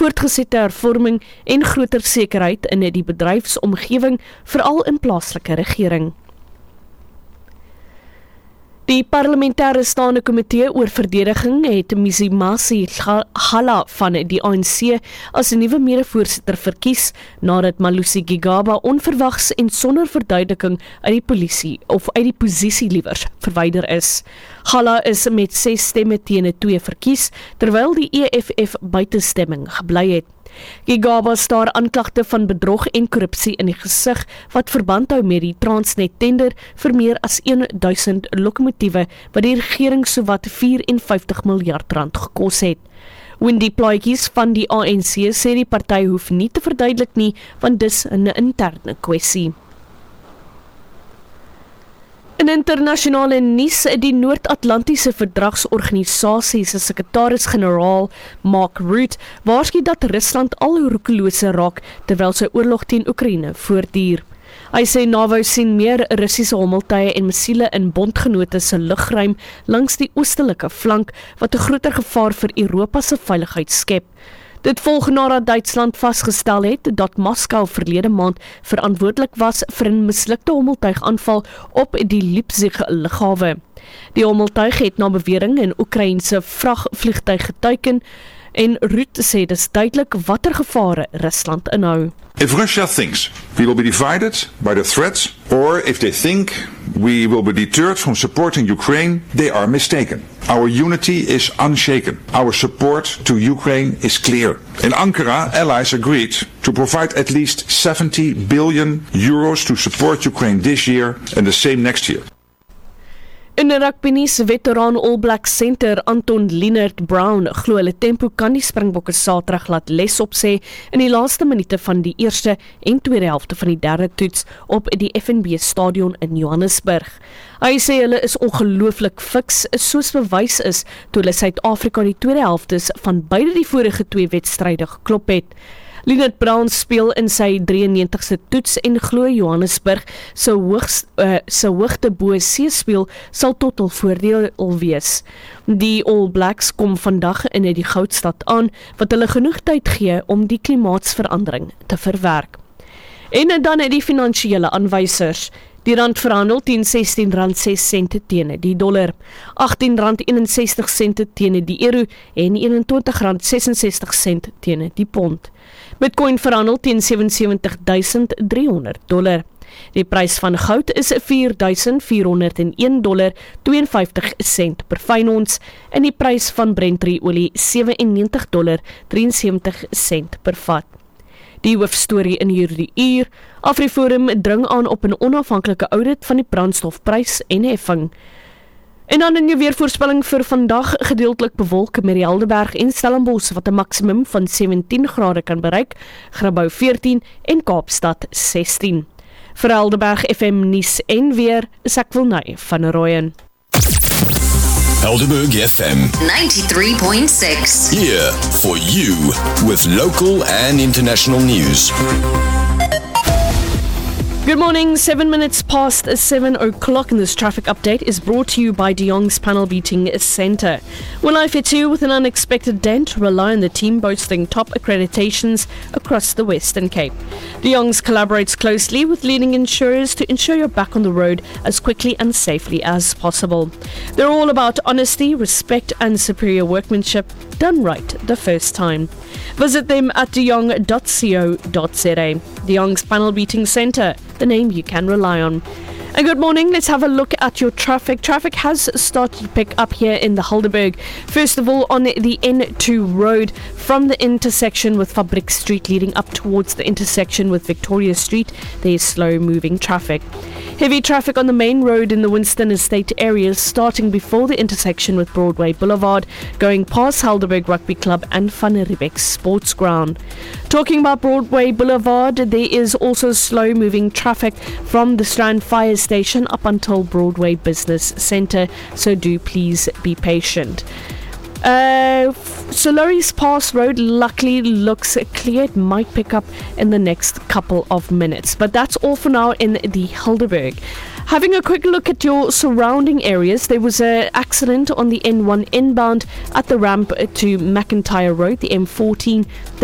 voortgesette hervorming en groter sekerheid in die bedryfsomgewing, veral in plaaslike regering. Die parlementêre staande komitee oor verdediging het Mzimasi Gala van die ANC as 'n nuwe mede-voorsitter verkies, nadat Malusi Gigaba onverwags en sonder verduideliking uit die polisie of uit die posisie liewers verwyder is. Gala is met 6 stemme teen 2 verkies, terwyl die EFF buitestemming gebly het. Gigaba staar aanklagte van bedrog en korrupsie in die gesig wat verband hou met die Transnet tender vir meer as 1000 lokomotiewe wat die regering sowat 54 miljard rand gekos het. Wendy Plaatjies van die ANC sê die party hoef nie te verduidelik nie, want dis 'n interne kwessie. In internasionale nuus, die Noord-Atlantiese Verdragsorganisasie se sekretaris-generaal Mark Rutte waarsku dat Rusland al roekelose raak terwyl sy oorlog teen Oekraïne voortduur. Hy sê NAVO sien meer Russiese hommeltuie en missiele in bondgenote se lugruim langs die oostelike flank wat 'n groter gevaar vir Europa se veiligheid skep. Dit volg nadat Duitsland vasgestel het dat Moskou verlede maand verantwoordelik was vir 'n mislukte hommeltuigaanval op die Leipzig lughawe. Die hommeltuig het na bewering in Oekraïense vragvliegtuig geteiken en Rutte sê dis duidelik watter gevare Rusland inhou. If Russia thinks we will be divided by the threats, or if they think we will be deterred from supporting Ukraine, they are mistaken. Our unity is unshaken. Our support to Ukraine is clear. In Ankara, allies agreed to provide at least 70 billion euros to support Ukraine this year and the same next year. In die rugbynuus, veteraan All Black center Anton Lienert-Brown glo hulle tempo kan die Springbokke Saterdag laat les opsê in die laaste minute van die eerste en tweede helfte van die derde toets op die FNB stadion in Johannesburg. Hy sê hulle is ongelooflik fiks, soos bewys is toe hulle Suid-Afrika in die tweede helftes van beide die vorige 2 wedstryde geklop het. Lienert-Brown speel in sy 93ste toets en glo Johannesburg se hoogte bo C-speel sal tot hul voordeel wees. Die All Blacks kom vandag in die Goudstad aan, wat hulle genoeg tyd gee om die klimaatsverandering te verwerk. En dan die finansiële aanwysers. Die rand verhandel teen R16.06 teen die dollar, R18.61 teen die euro en R21.66 teen die pond. Bitcoin verhandel teen $77,300. Die prys van goud is $4,401.52 per fyn ons en die prys van Brent-olie $97.73 per vat. Die hoofstorie in hierdie uur, Afriforum dring aan op 'n onafhanklike audit van die brandstofprys en heffing. En dan in jou weervoorspelling vir vandag gedeeltelik bewolk met die Helderberg en Stellenbosch wat 'n maksimum van 17 grade kan bereik, Grabouw 14 en Kaapstad 16. Vir Helderberg FM nuus en weer is ek Wilnay van Rooyen. Helderberg FM 93.6. here for you with local and international news. Good morning, 7 minutes past 7 o'clock, and this traffic update is brought to you by De Jong's Panel Beating Centre. Will I fit you with an unexpected dent? Rely on the team boasting top accreditations across the Western Cape. De Jong's collaborates closely with leading insurers to ensure you're back on the road as quickly and safely as possible. They're all about honesty, respect and superior workmanship done right the first time. Visit them at dejong.co.za. De Jong's Panel Beating Centre, the name you can rely on. And good morning, let's have a look at your traffic. Traffic has started to pick up here in the Helderberg. First of all, on the N2 road from the intersection with Fabriek Street leading up towards the intersection with Victoria Street, there is slow moving traffic. Heavy traffic on the main road in the Winston Estate area starting before the intersection with Broadway Boulevard, going past Helderberg Rugby Club and Van Riebeeck Sports Ground. Talking about Broadway Boulevard, there is also slow moving traffic from the Strand Fire Station up until Broadway Business Centre, so do please be patient. Solaris Pass Road luckily looks clear. It might pick up in the next couple of minutes. But that's all for now in the Helderberg. Having a quick look at your surrounding areas, there was an accident on the N1 inbound at the ramp to McIntyre Road, the M14.